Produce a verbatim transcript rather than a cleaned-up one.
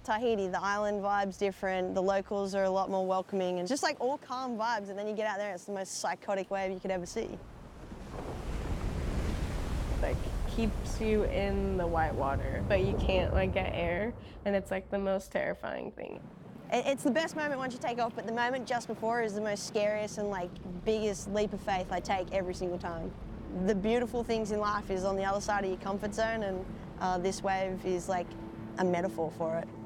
Tahiti, the island vibe's different, the locals are a lot more welcoming, and just like all calm vibes, and then you get out there and it's the most psychotic wave you could ever see. Like, keeps you in the white water, but you can't like get air, and it's like the most terrifying thing. It's the best moment once you take off, but the moment just before is the most scariest and like biggest leap of faith I take every single time. The beautiful things in life is on the other side of your comfort zone, and uh, this wave is like a metaphor for it.